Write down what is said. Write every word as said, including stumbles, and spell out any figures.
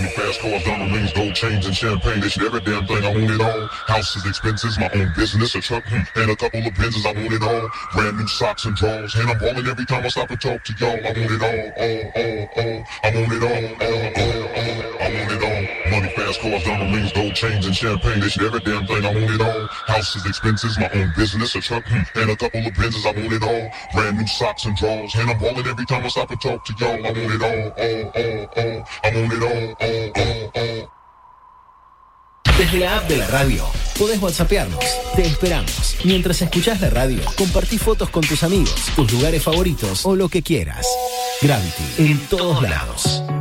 Money, fast cars, diamond rings, gold chains, and champagne. They should every damn thing. I want it all. Houses, expenses, my own business, a truck, hmm, and a couple of Benzes. I want it all. Brand new socks and drawers, and I'm balling every time I stop and talk to y'all. I want it all, all, all, all. I want it all, all, all, all. I want it all. Money, fast cars, diamond rings, gold chains, and champagne. They should every damn thing. I want it all. Houses, expenses, my own business, a truck, hmm, and a couple of Benzes. I want it all. Brand new socks and drawers, and I'm balling every time I stop and talk to y'all. I want it all, all, all, all. I want it all, all, all, all. Desde la app de la radio, podés whatsappearnos. Te esperamos. Mientras escuchás la radio, compartí fotos con tus amigos, tus lugares favoritos o lo que quieras. Gravity, en todos lados.